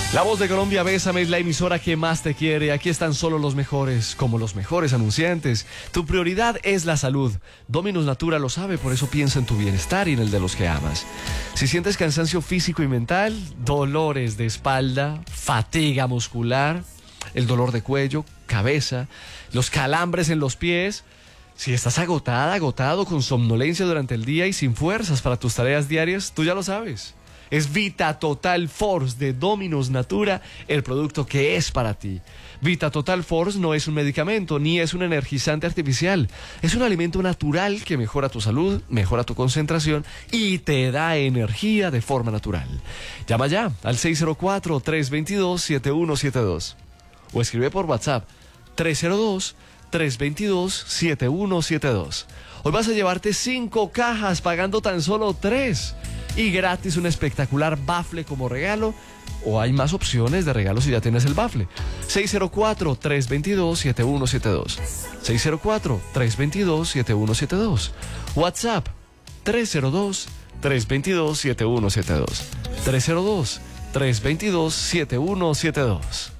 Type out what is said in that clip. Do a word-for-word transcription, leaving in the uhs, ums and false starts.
La Voz de Colombia, Bésame, es la emisora que más te quiere. Aquí están solo los mejores, como los mejores anunciantes. Tu prioridad es la salud. Dominus Natura lo sabe, por eso piensa en tu bienestar y en el de los que amas. Si sientes cansancio físico y mental, dolores de espalda, fatiga muscular, el dolor de cuello, cabeza, los calambres en los pies, si estás agotada, agotado, con somnolencia durante el día y sin fuerzas para tus tareas diarias, tú ya lo sabes. Es Vita Total Force de Dominus Natura, el producto que es para ti. Vita Total Force no es un medicamento ni es un energizante artificial. Es un alimento natural que mejora tu salud, mejora tu concentración y te da energía de forma natural. Llama ya al seis cero cuatro, tres dos dos, siete uno siete dos o escribe por WhatsApp tres cero dos, tres dos dos, siete uno siete dos. Hoy vas a llevarte cinco cajas pagando tan solo tres. Y gratis un espectacular bafle como regalo. O hay más opciones de regalo si ya tienes el bafle. seis cero cuatro, tres dos dos, siete uno siete dos. seis cero cuatro, tres dos dos, siete uno siete dos. WhatsApp tres cero dos, tres dos dos, siete uno siete dos. tres cero dos, tres dos dos, siete uno siete dos.